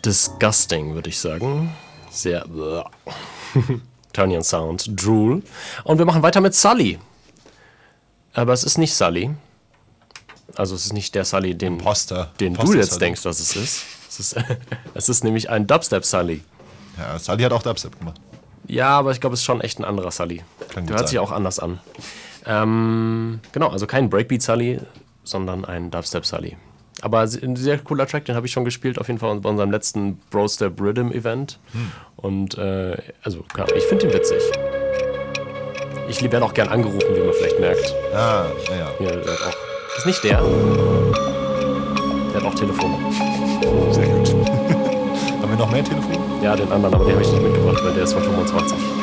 disgusting, würde ich sagen. Sehr Turnian Sound, Drool. Und wir machen weiter mit Sully. Aber es ist nicht Sully. Also es ist nicht der Sully, den du jetzt Sully. denkst, dass es ist. Es ist nämlich ein Dubstep-Sully. Ja, Sully hat auch Dubstep gemacht. Ja, aber ich glaube, es ist schon echt ein anderer Sully. Der hört sich auch anders an. Genau, also kein Breakbeat-Sully, sondern ein Dubstep-Sully. Aber ein sehr cooler Track, den habe ich schon gespielt, auf jeden Fall bei unserem letzten Brostep Rhythm Event. Und also klar, ich finde ihn witzig. Ich werde auch gern angerufen, wie man vielleicht merkt. Ja. Ja, ist nicht der. Der hat auch Telefon. Sehr gut. Haben wir noch mehr Telefone? Ja, den anderen, aber den habe ich nicht mitgebracht, weil der ist von 25.